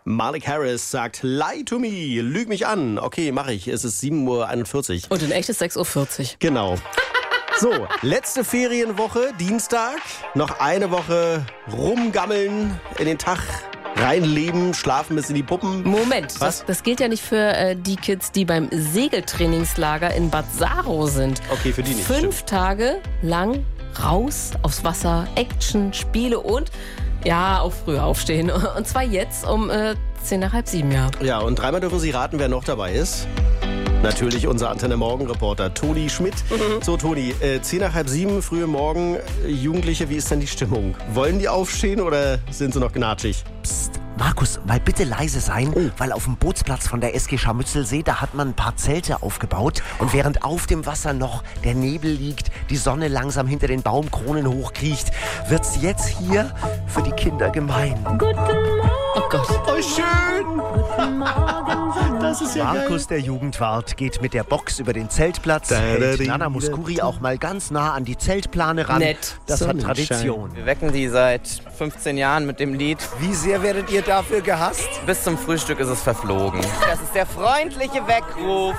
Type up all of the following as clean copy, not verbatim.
Malik Harris sagt, lie to me, lüg mich an. Okay, mache ich. Es ist 7:41 Uhr. Und in echt ist 6:40 Uhr. Genau. So, letzte Ferienwoche, Dienstag. Noch eine Woche rumgammeln, in den Tag reinleben, schlafen bis in die Puppen. Moment, Was? das gilt ja nicht für die Kids, die beim Segeltrainingslager in Bad Saro sind. Okay, für die nicht. 5 Tage lang raus aufs Wasser, Action, Spiele und auch früh aufstehen. Und zwar jetzt um 6:10 nach 6:30, ja. Ja, und dreimal dürfen Sie raten, wer noch dabei ist. Natürlich unser Antenne-Morgen-Reporter Toni Schmidt. So, Toni, 6:10 nach 6:30, frühe Morgen. Jugendliche, wie ist denn die Stimmung? Wollen die aufstehen oder sind sie noch gnatschig? Psst, Markus, mal bitte leise sein, weil auf dem Bootsplatz von der SG Scharmützelsee, da hat man ein paar Zelte aufgebaut. Und während auf dem Wasser noch der Nebel liegt, die Sonne langsam hinter den Baumkronen hochkriecht, wird's jetzt hier für die Kinder gemein. Guten Morgen. Oh Gott. Oh, schön! Guten Morgen. Das ist ja Markus, der Jugendwart, geht mit der Box über den Zeltplatz, hält Nana Muskuri auch mal ganz nah an die Zeltplane ran. Nett. Das hat Sonnenschein. Tradition. Wir wecken die seit 15 Jahren mit dem Lied. Wie sehr werdet ihr dafür gehasst? Bis zum Frühstück ist es verflogen. Das ist der freundliche Weckruf.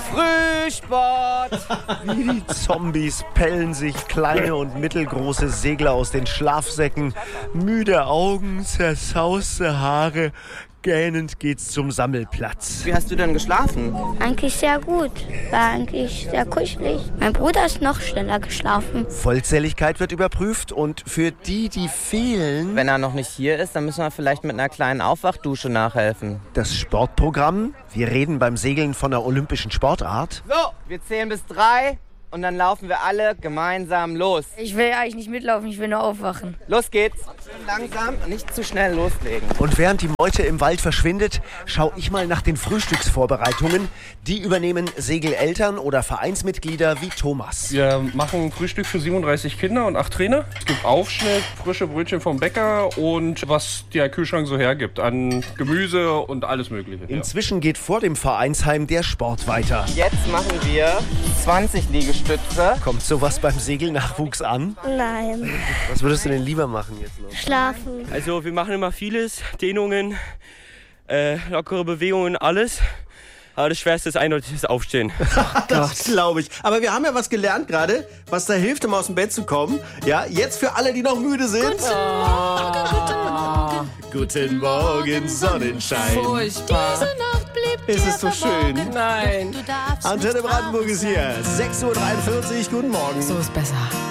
Frühsport! Wie die Zombies pellen sich kleine und mittelgroße Segler aus den Schlafsäcken. Müde Augen, zerzauste Haare. Gähnend geht's zum Sammelplatz. Wie hast du denn geschlafen? Eigentlich sehr gut. War eigentlich sehr kuschelig. Mein Bruder ist noch schneller geschlafen. Vollzähligkeit wird überprüft und für die, die fehlen, Wenn er noch nicht hier ist, dann müssen wir vielleicht mit einer kleinen Aufwachdusche nachhelfen. das Sportprogramm. Wir reden beim Segeln von einer olympischen Sportart. So, wir zählen bis 3 und dann laufen wir alle gemeinsam los. Ich will eigentlich nicht mitlaufen, ich will nur aufwachen. Los geht's. Schön langsam, nicht zu schnell loslegen. Und während die Meute im Wald verschwindet, schaue ich mal nach den Frühstücksvorbereitungen. Die übernehmen Segeleltern oder Vereinsmitglieder wie Thomas. Wir machen Frühstück für 37 Kinder und 8 Trainer. Es gibt Aufschnitt, frische Brötchen vom Bäcker und was der Kühlschrank so hergibt an Gemüse und alles Mögliche. Ja. Inzwischen geht vor dem Vereinsheim der Sport weiter. Jetzt machen wir 20 Liegestütze. Kommt sowas beim Segelnachwuchs an? Nein. Was würdest du denn lieber machen jetzt noch? Schlafen. Also wir machen immer vieles, Dehnungen, lockere Bewegungen, alles. Aber das Schwerste ist eindeutig das Aufstehen. Das glaube ich. Aber wir haben ja was gelernt gerade, was da hilft, um aus dem Bett zu kommen. Ja, jetzt für alle, die noch müde sind. Guten Morgen, Sonnenschein. Furchtbar. Es ist so schön. Nein. Antenne Brandenburg ist hier. 6:43 Uhr, guten Morgen. So ist besser.